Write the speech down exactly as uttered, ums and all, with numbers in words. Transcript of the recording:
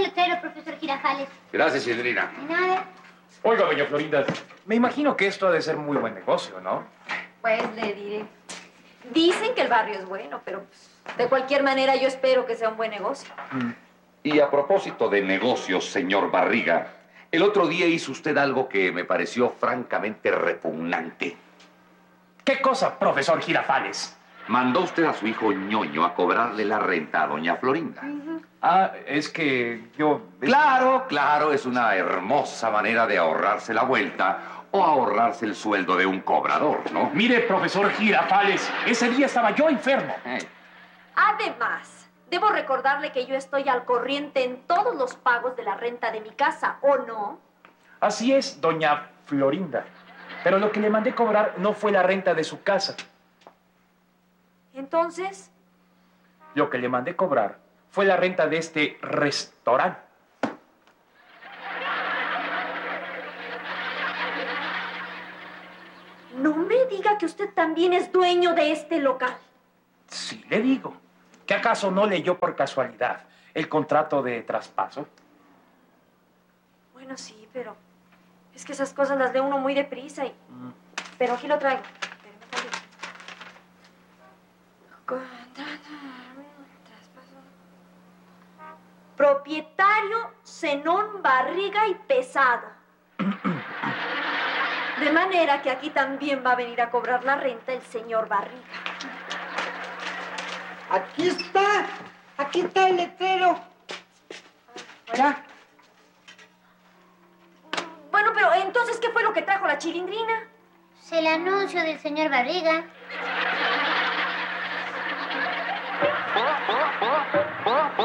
letrero, profesor Girafales. Gracias, Cildrina. De nada. Oiga, doña Florinda, me imagino que esto ha de ser muy buen negocio, ¿no? Pues le diré. Dicen que el barrio es bueno, pero pues, de cualquier manera yo espero que sea un buen negocio. Mm. Y a propósito de negocios, señor Barriga, el otro día hizo usted algo que me pareció francamente repugnante. ¿Qué cosa, profesor Girafales? Mandó usted a su hijo Ñoño a cobrarle la renta a doña Florinda. Uh-huh. Ah, es que yo... Claro, claro, es una hermosa manera de ahorrarse la vuelta o ahorrarse el sueldo de un cobrador, ¿no? Mire, profesor Girafales, ese día estaba yo enfermo. Eh. Además, debo recordarle que yo estoy al corriente en todos los pagos de la renta de mi casa, ¿o no? Así es, doña Florinda. Pero lo que le mandé cobrar no fue la renta de su casa. Entonces, Lo que le mandé cobrar fue la renta de este restaurante. no me diga que usted también es dueño de este local. Sí, le digo. ¿Qué acaso no leyó por casualidad el contrato de traspaso? Bueno, sí, pero es que esas cosas las lee uno muy deprisa y... Mm. Pero aquí lo traigo. Espérame tantito. Contrato, traspaso. Propietario Zenón Barriga y Pesado. De manera que aquí también va a venir a cobrar la renta el señor Barriga. Aquí está. Aquí está el letrero. Mira. Bueno, pero entonces, ¿qué fue lo que trajo la chilindrina? Es el anuncio del señor Barriga. Oh, oh, oh, oh.